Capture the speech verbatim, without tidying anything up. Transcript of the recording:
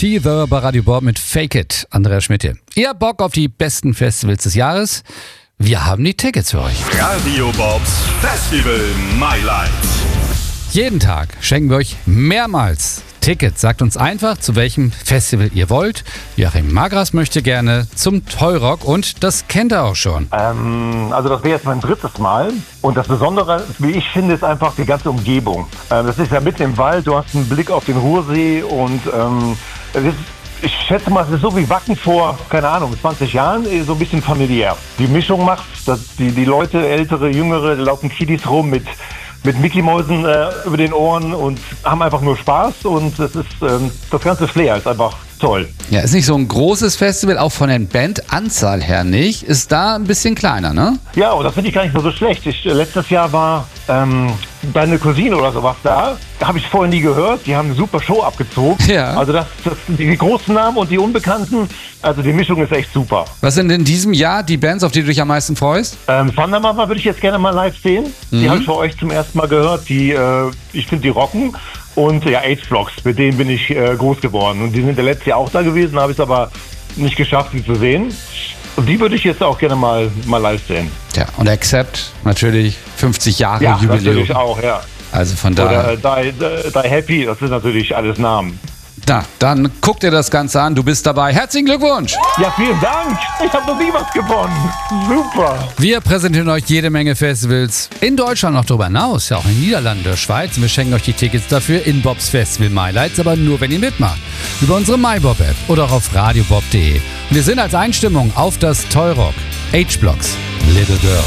Fever bei Radio Bob mit Fake It. Andrea Schmidt hier. Ihr habt Bock auf die besten Festivals des Jahres? Wir haben die Tickets für euch. Radio Bobs Festival My Life. Jeden Tag schenken wir euch mehrmals Tickets. Sagt uns einfach, zu welchem Festival ihr wollt. Joachim Magras möchte gerne zum Toyrock und das kennt er auch schon. Ähm, also das wäre jetzt mein drittes Mal. Und das Besondere, wie ich finde, ist einfach die ganze Umgebung. Ähm, das ist ja mitten im Wald, du hast einen Blick auf den Ruhrsee und ähm, es ist, ich schätze mal, es ist so wie Wacken vor, keine Ahnung, zwanzig Jahren, so ein bisschen familiär. Die Mischung macht, dass die, die Leute, ältere, jüngere, da laufen Kiddies rum mit mit Mickey-Mäusen äh, über den Ohren und haben einfach nur Spaß und das ist ähm, das ganze Flair ist einfach toll. Ja, ist nicht so ein großes Festival, auch von der Bandanzahl her nicht. Ist da ein bisschen kleiner, ne? Ja, und das finde ich gar nicht mal so schlecht. Ich, äh, letztes Jahr war ähm, deine Cousine oder sowas da. Da habe ich vorher nie gehört. Die haben eine super Show abgezogen. Ja. Also das, das die großen Namen und die Unbekannten, also die Mischung ist echt super. Was sind in diesem Jahr die Bands, auf die du dich am meisten freust? Ähm, Thunder Mother würde ich jetzt gerne mal live sehen. Mhm. Die habe ich für euch zum ersten Mal gehört. Die, äh, ich finde, die rocken. Und ja, H-Blocks, mit denen bin ich äh, groß geworden. Und die sind ja letztes Jahr auch da gewesen, habe ich es aber nicht geschafft, sie zu sehen. Und die würde ich jetzt auch gerne mal, mal live sehen. Ja, und Accept natürlich fünfzig Jahre ja, Jubiläum. Ja, natürlich auch, ja. Also von daher. Oder äh, die, die Happy, das sind natürlich alles Namen. Na, dann guck dir das Ganze an, du bist dabei. Herzlichen Glückwunsch! Ja, vielen Dank! Ich habe noch nie was gewonnen. Super! Wir präsentieren euch jede Menge Festivals. In Deutschland noch darüber hinaus, ja auch in Niederlanden, der Schweiz. Wir schenken euch die Tickets dafür in Bobs Festival My Lights, aber nur, wenn ihr mitmacht. Über unsere MyBob-App oder auch auf radiobob punkt de. Und wir sind als Einstimmung auf das Toyrock. H-Blocks, Little Girl.